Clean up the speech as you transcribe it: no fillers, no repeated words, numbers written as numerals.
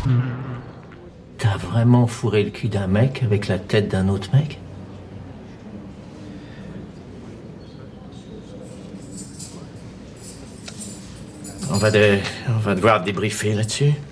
T'as vraiment fourré le cul d'un mec avec la tête d'un autre mec? On va devoir débriefer là-dessus.